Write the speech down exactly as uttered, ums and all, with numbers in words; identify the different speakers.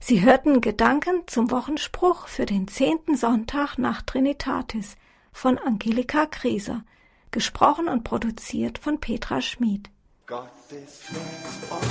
Speaker 1: Sie hörten Gedanken zum Wochenspruch für den zehnten Sonntag nach Trinitatis von Angelika Grieser, gesprochen und produziert von Petra Schmid.